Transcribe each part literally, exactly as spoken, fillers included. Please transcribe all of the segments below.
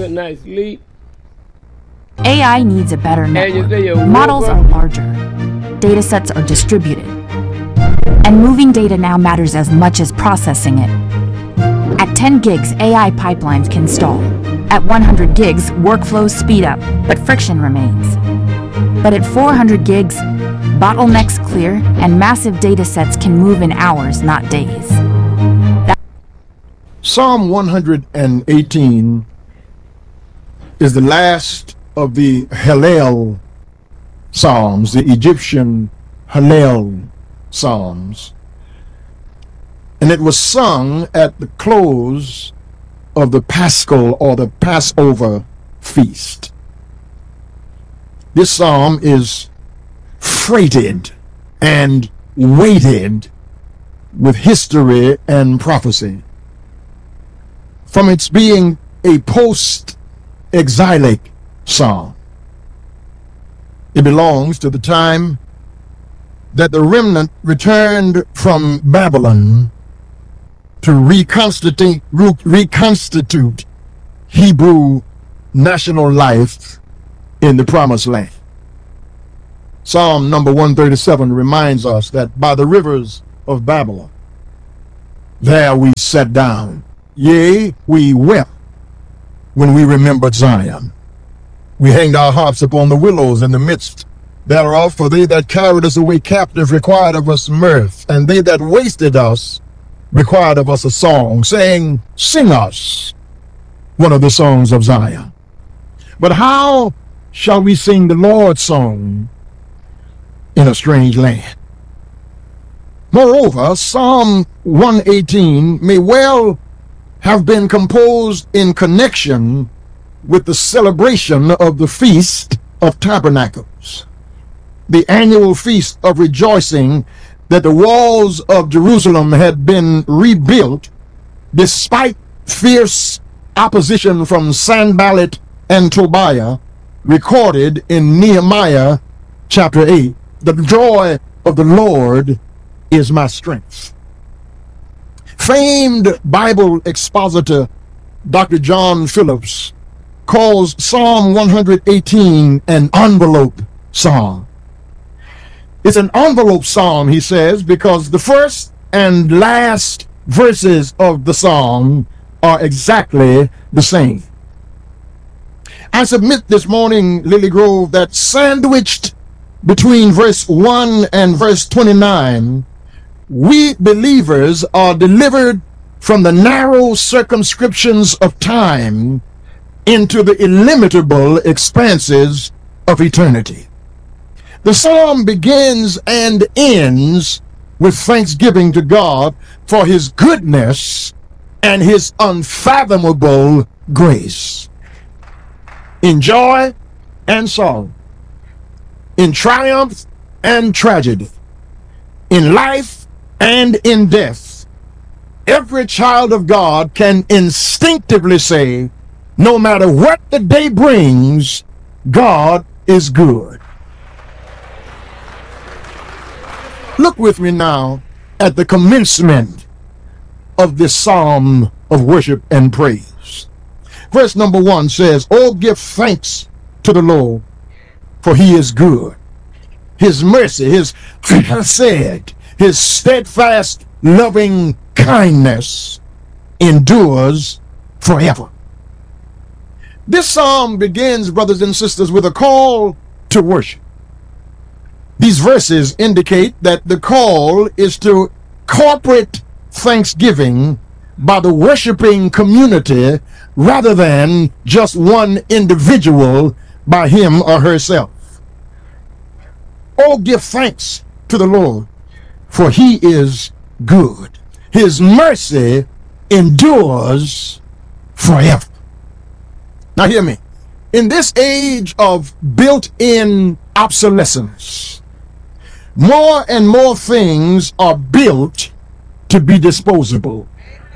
good night's sleep. A I needs a better network. Models are larger. Datasets are distributed. And moving data now matters as much as processing it. At ten gigs, A I pipelines can stall. At one hundred gigs, workflows speed up, but friction remains. But at four hundred gigs, bottlenecks clear, and massive datasets can move in hours, not days. That Psalm one hundred eighteen is the last of the Hallel Psalms, the Egyptian Hallel Psalms. And it was sung at the close of the Paschal or the Passover feast. This psalm is freighted and weighted with history and prophecy. From its being a post-exilic psalm, it belongs to the time that the remnant returned from Babylon to reconstitute, reconstitute Hebrew national life in the Promised Land. Psalm number one thirty-seven reminds us that by the rivers of Babylon, there we sat down. Yea, we wept when we remembered Zion. We hanged our harps upon the willows in the midst thereof, for they that carried us away captive required of us mirth, and they that wasted us required of us a song, saying, sing us one of the songs of Zion. But how shall we sing the Lord's song in a strange land? Moreover, Psalm one eighteen may well have been composed in connection with the celebration of the Feast of Tabernacles, the annual feast of rejoicing that the walls of Jerusalem had been rebuilt despite fierce opposition from Sanballat and Tobiah, recorded in Nehemiah chapter eight. The joy of the Lord is my strength. Famed Bible expositor Doctor John Phillips calls Psalm one hundred eighteen an envelope psalm. It's an envelope psalm, he says, because the first and last verses of the psalm are exactly the same. I submit this morning, Lily Grove, that sandwiched between verse one and verse twenty-nine, we believers are delivered from the narrow circumscriptions of time into the illimitable expanses of eternity. The psalm begins and ends with thanksgiving to God for his goodness and his unfathomable grace. In joy and sorrow, in triumph and tragedy, in life and in death, every child of God can instinctively say, no matter what the day brings, God is good. Look with me now at the commencement of this psalm of worship and praise. Verse number one says, oh, give thanks to the Lord, for he is good. His mercy, his chesed, his steadfast loving kindness endures forever. This psalm begins, brothers and sisters, with a call to worship. These verses indicate that the call is to corporate thanksgiving by the worshiping community rather than just one individual by him or herself. Oh, give thanks to the Lord, for he is good. His mercy endures forever. Now hear me. In this age of built-in obsolescence, more and more things are built to be disposable.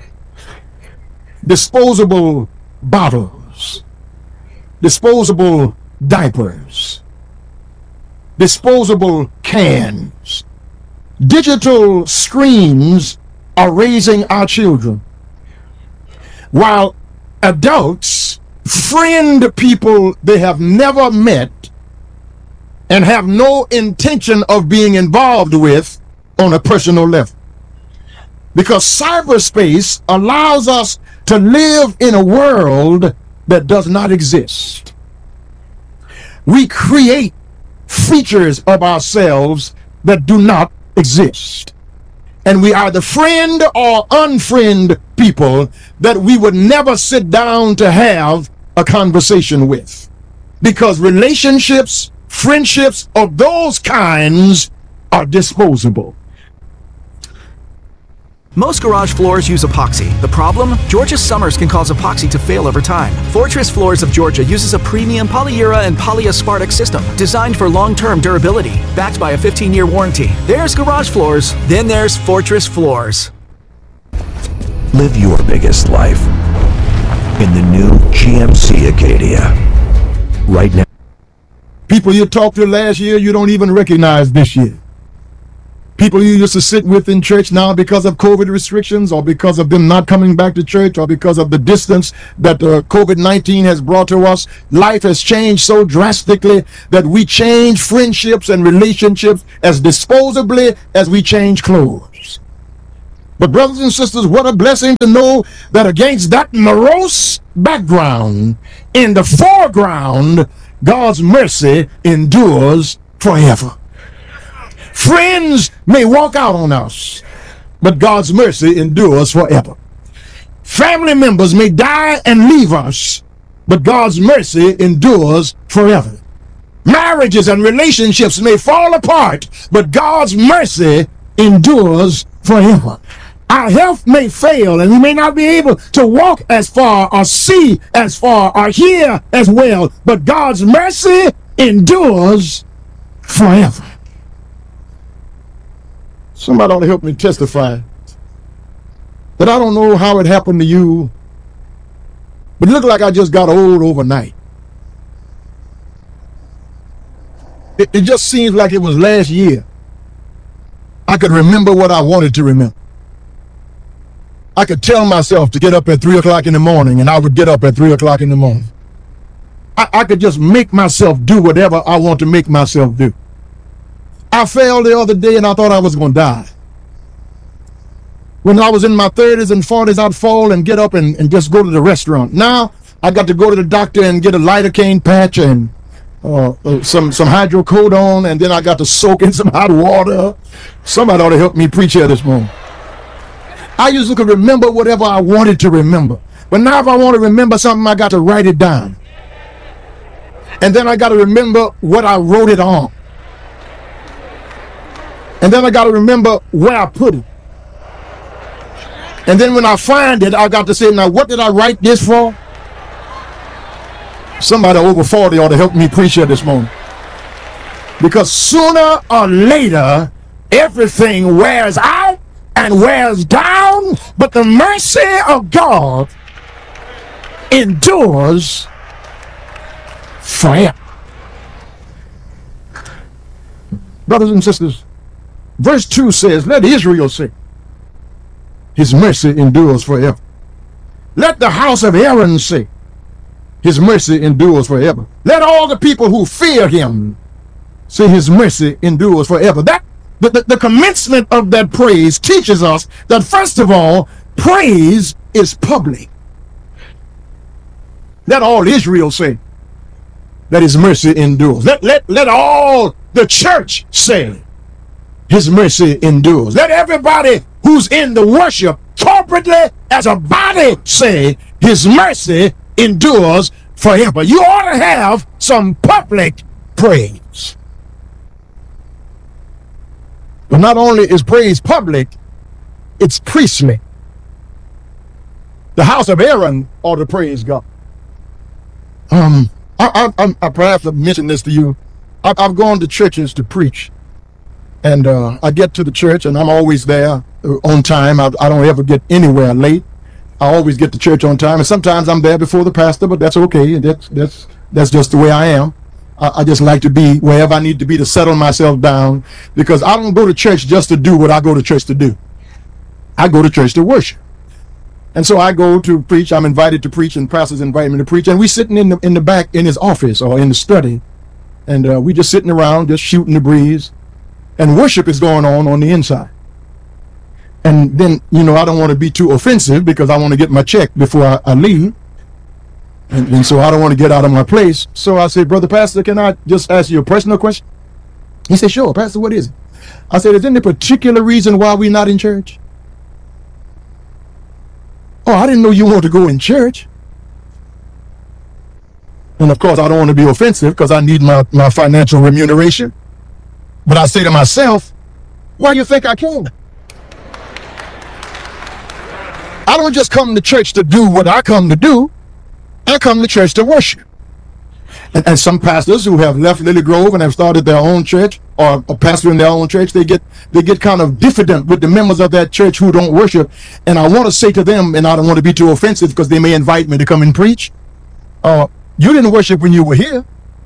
Disposable bottles, disposable diapers, disposable cans. Digital screens are raising our children, while adults befriend people they have never met and have no intention of being involved with on a personal level. Because cyberspace allows us to live in a world that does not exist. We create features of ourselves that do not exist. And we either friend or unfriend people that we would never sit down to have a conversation with. Because relationships, friendships of those kinds are disposable. Most garage floors use epoxy. The problem? Georgia's summers can cause epoxy to fail over time. Fortress Floors of Georgia uses a premium polyura and polyaspartic system designed for long-term durability, backed by a fifteen-year warranty. There's garage floors, then there's Fortress Floors. Live your biggest life in the new G M C Acadia. Right now. People you talked to last year, you don't even recognize this year. People you used to sit with in church now because of COVID restrictions or because of them not coming back to church or because of the distance that uh, COVID nineteen has brought to us. Life has changed so drastically that we change friendships and relationships as disposably as we change clothes. But brothers and sisters, what a blessing to know that against that morose background, in the foreground, God's mercy endures forever. Friends may walk out on us, but God's mercy endures forever. Family members may die and leave us, but God's mercy endures forever. Marriages and relationships may fall apart, but God's mercy endures forever. Our health may fail and we may not be able to walk as far or see as far or hear as well, but God's mercy endures forever. Somebody ought to help me testify that I don't know how it happened to you, but it looked like I just got old overnight. It, it just seems like it was last year. I could remember what I wanted to remember. I could tell myself to get up at three o'clock in the morning, and I would get up at three o'clock in the morning. I, I could just make myself do whatever I want to make myself do. I fell the other day and I thought I was going to die. When I was in my thirties and forties, I'd fall and get up and, and just go to the restaurant. Now I got to go to the doctor and get a lidocaine patch and uh, uh, some, some hydrocodone, and then I got to soak in some hot water. Somebody ought to help me preach here this morning. I usually could remember whatever I wanted to remember. But now if I want to remember something, I got to write it down. And then I got to remember what I wrote it on. And then I got to remember where I put it. And then when I find it, I got to say, now what did I write this for? Somebody over forty ought to help me preach here this morning. Because sooner or later, everything wears out and wears down, but the mercy of God endures forever. Brothers and sisters, verse two says, let Israel say, his mercy endures forever. Let the house of Aaron say, his mercy endures forever. Let all the people who fear him say, his mercy endures forever. That the, the, the commencement of that praise teaches us that, first of all, praise is public. Let all Israel say that his mercy endures. Let, let, let all the church say his mercy endures. Let everybody who's in the worship corporately as a body say his mercy endures forever. You ought to have some public praise. But not only is praise public, it's priestly. The house of Aaron ought to praise God. Um, I, I, I, I perhaps have mentioned this to you. I, I've gone to churches to preach. And uh, I get to the church and I'm always there on time. I, I don't ever get anywhere late. I always get to church on time. And sometimes I'm there before the pastor, but that's okay. That's that's that's just the way I am. I, I just like to be wherever I need to be to settle myself down, because I don't go to church just to do what I go to church to do. I go to church to worship. And so I go to preach. I'm invited to preach, and pastors invite me to preach. And we sitting in the in the back in his office or in the study, and uh, we just sitting around, just shooting the breeze, and worship is going on on the inside. And then, you know, I don't want to be too offensive because I want to get my check before I, I leave. And, and so I don't want to get out of my place. So I said, Brother Pastor, can I just ask you a personal question? He said, sure, Pastor, what is it? I said, is there any particular reason why we're not in church? Oh, I didn't know you wanted to go in church. And of course, I don't want to be offensive because I need my, my financial remuneration. But I say to myself, why do you think I came? I don't just come to church to do what I come to do. I come to church to worship. And, and some pastors who have left Lily Grove and have started their own church, or a pastor in their own church, they get they get kind of diffident with the members of that church who don't worship. And I want to say to them, and I don't want to be too offensive because they may invite me to come and preach, uh, you didn't worship when you were here.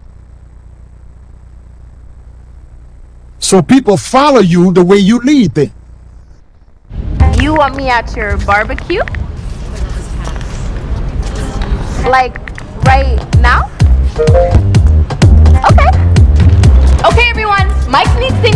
So people follow you the way you lead them. You want me at your barbecue? Like right now? Okay. Okay, everyone. Mike needs things.